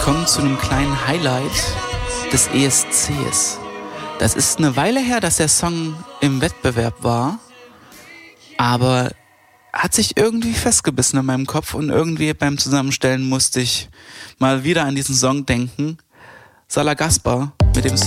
kommen zu einem kleinen Highlight des ESCs. Das ist eine Weile her, dass der Song im Wettbewerb war, aber hat sich irgendwie festgebissen in meinem Kopf und irgendwie beim Zusammenstellen musste ich mal wieder an diesen Song denken. Sala Gaspar mit dem Song